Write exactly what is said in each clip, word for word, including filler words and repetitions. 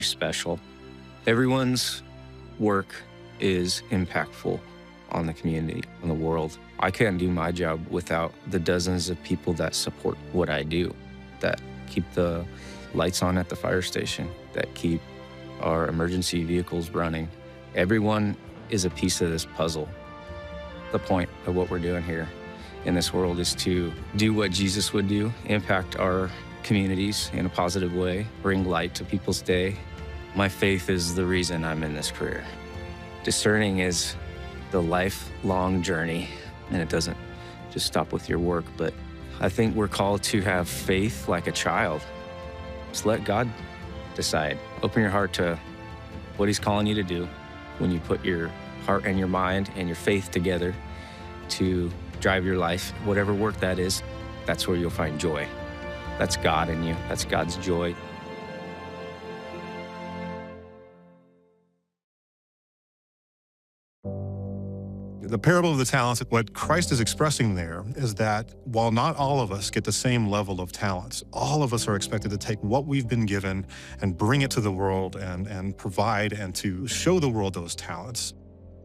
special. Everyone's work is impactful on the community, on the world. I can't do my job without the dozens of people that support what I do, that keep the lights on at the fire station, that keep our emergency vehicles running. Everyone is a piece of this puzzle. The point of what we're doing here in this world is to do what Jesus would do, impact our communities in a positive way, bring light to people's day. My faith is the reason I'm in this career. Discerning is the lifelong journey, and it doesn't just stop with your work, but I think we're called to have faith like a child. Just let God decide. Open your heart to what He's calling you to do. When you put your heart and your mind and your faith together to drive your life, whatever work that is, that's where you'll find joy. That's God in you. That's God's joy. The parable of the talents, what Christ is expressing there is that while not all of us get the same level of talents, all of us are expected to take what we've been given and bring it to the world and, and provide and to show the world those talents.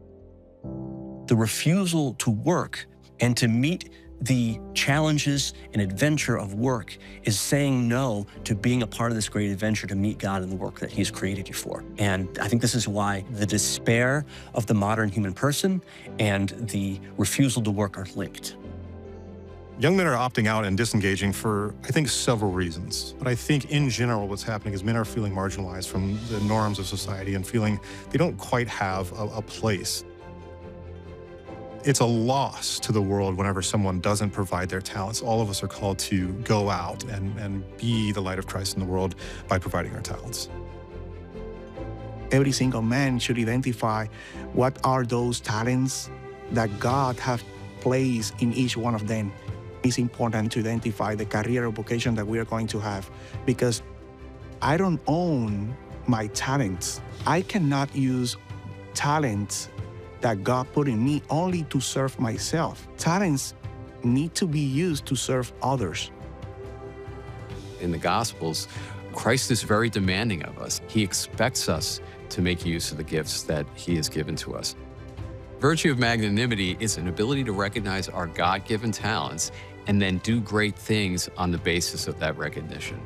The refusal to work and to meet the challenges and adventure of work is saying no to being a part of this great adventure to meet God in the work that He's created you for. And I think this is why the despair of the modern human person and the refusal to work are linked. Young men are opting out and disengaging for, I think, several reasons. But I think in general what's happening is men are feeling marginalized from the norms of society and feeling they don't quite have a, a place. It's a loss to the world whenever someone doesn't provide their talents. All of us are called to go out and, and be the light of Christ in the world by providing our talents. Every single man should identify what are those talents that God has placed in each one of them. It's important to identify the career or vocation that we are going to have, because I don't own my talents. I cannot use talents that God put in me only to serve myself. Talents need to be used to serve others. In the Gospels, Christ is very demanding of us. He expects us to make use of the gifts that He has given to us. Virtue of magnanimity is an ability to recognize our God-given talents and then do great things on the basis of that recognition.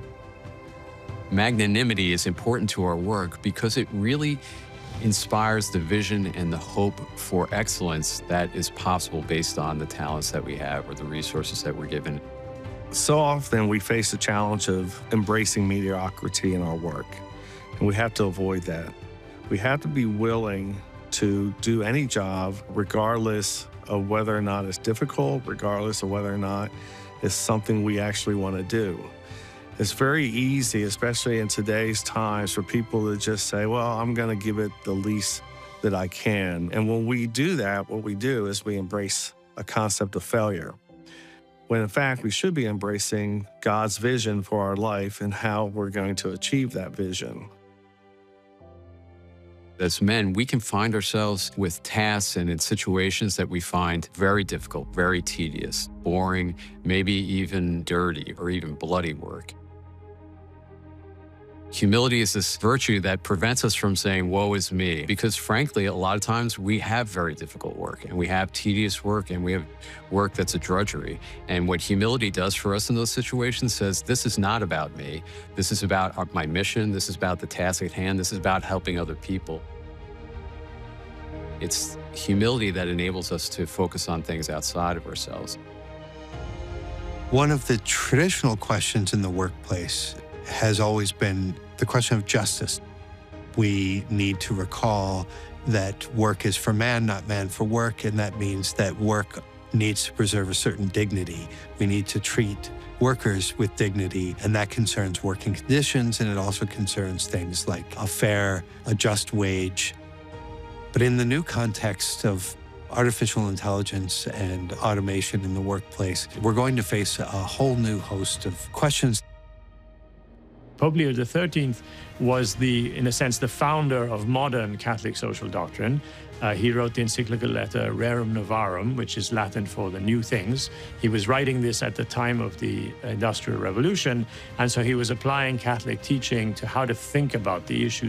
Magnanimity is important to our work because it really inspires the vision and the hope for excellence that is possible based on the talents that we have or the resources that we're given. So often we face the challenge of embracing mediocrity in our work, and we have to avoid that. We have to be willing to do any job regardless of whether or not it's difficult, regardless of whether or not it's something we actually want to do. It's very easy, especially in today's times, for people to just say, well, I'm going to give it the least that I can. And when we do that, what we do is we embrace a concept of failure, when in fact we should be embracing God's vision for our life and how we're going to achieve that vision. As men, we can find ourselves with tasks and in situations that we find very difficult, very tedious, boring, maybe even dirty or even bloody work. Humility is this virtue that prevents us from saying, woe is me, because frankly, a lot of times we have very difficult work and we have tedious work and we have work that's a drudgery. And what humility does for us in those situations says, this is not about me. This is about my mission. This is about the task at hand. This is about helping other people. It's humility that enables us to focus on things outside of ourselves. One of the traditional questions in the workplace has always been the question of justice. We need to recall that work is for man, not man for work, and that means that work needs to preserve a certain dignity. We need to treat workers with dignity, and that concerns working conditions, and it also concerns things like a fair, a just wage. But in the new context of artificial intelligence and automation in the workplace, we're going to face a whole new host of questions. Pope Leo the thirteenth was the, in a sense, the founder of modern Catholic social doctrine. Uh, he wrote the encyclical letter Rerum Novarum, which is Latin for the new things. He was writing this at the time of the Industrial Revolution, and so he was applying Catholic teaching to how to think about the issues